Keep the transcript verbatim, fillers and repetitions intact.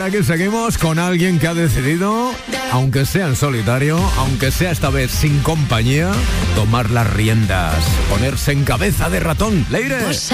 por aquí seguimos con alguien que ha decidido, aunque sea en solitario, aunque sea esta vez sin compañía, tomar las riendas, ponerse en cabeza de ratón. Leire.